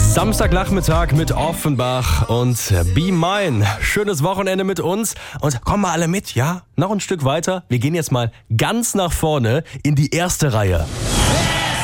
Samstagnachmittag mit Offenbach und Be Mine. Schönes Wochenende mit uns und kommen mal alle mit, ja? Noch ein Stück weiter. Wir gehen jetzt mal ganz nach vorne in die erste Reihe.